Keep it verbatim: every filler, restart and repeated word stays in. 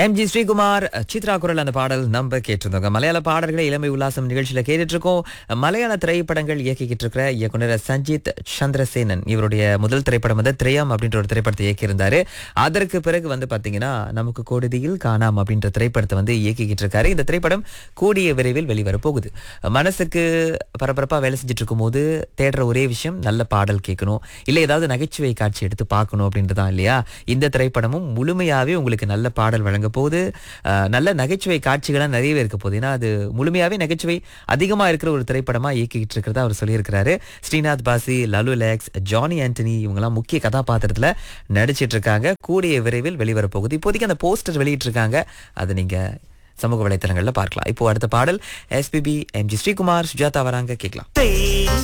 M G Sreekumar, Chitra குரல் அந்த பாடல் நம்ம கேட்டிருந்தோங்க. மலையாள பாடல்களை இளமை உல்லாசம் நிகழ்ச்சியில கேட்டுட்டு இருக்கோம். மலையாள திரைப்படங்கள் இயக்கிக்கிட்டு இருக்கிற இயக்குனர் சஞ்சித் சந்திரசேனன், இவருடைய முதல் திரைப்படம் வந்து திரையம் அப்படின்ற ஒரு திரைப்படத்தை இயக்கியிருந்தாரு. அதற்கு பிறகு வந்து பாத்தீங்கன்னா நமக்கு கோடிதியில் காணாம் அப்படின்ற திரைப்படத்தை வந்து இயக்கிக்கிட்டு இருக்காரு. இந்த திரைப்படம் கூடிய விரைவில் வெளிவர போகுது. மனசுக்கு பரபரப்பா வேலை செஞ்சுட்டு இருக்கும் போது தேடுற ஒரே விஷயம் நல்ல பாடல் கேட்கணும், இல்ல ஏதாவது நகைச்சுவை காட்சி எடுத்து பார்க்கணும் அப்படின்றதான் இல்லையா? இந்த திரைப்படமும் முழுமையாவே உங்களுக்கு நல்ல பாடல் வழங்க போது, நல்ல நகைச்சுவை காட்சிகள்லாம் நிறையவே இருக்க போகுது. ஏன்னா அது முழுமையாவே நகைச்சுவை அதிகமா இருக்கிற ஒரு திரைப்படமா இயக்கிட்டு இருக்கிறதா அவர் சொல்லியிருக்கிறாரு. ஸ்ரீநாத் பாசி, லலு லேக்ஸ், ஜானி ஆண்டனி இவங்கெல்லாம் முக்கிய கதாபாத்திரத்துல நடிச்சிட்டு இருக்காங்க. கூடிய விரைவில் வெளிவர போகுது. இப்போதைக்கு அந்த போஸ்டர் வெளியிட்டு இருக்காங்க, அதை நீங்க சமூக வலைத்தளங்கள்ல பார்க்கலாம். இப்போ அடுத்த பாடல் SPB, M G Sreekumar, Sujatha வராங்க, கேட்கலாம்.